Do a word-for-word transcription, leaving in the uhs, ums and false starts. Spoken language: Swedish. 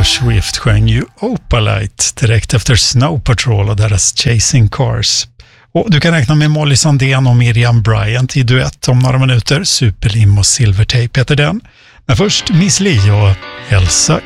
Swift sjöng ju Opalite direkt efter Snow Patrol och deras Chasing Cars. Och du kan räkna med Molly Sandén och Miriam Bryant i duett om några minuter. Superlim och Silvertape heter den. Men först Miss Li och Elsa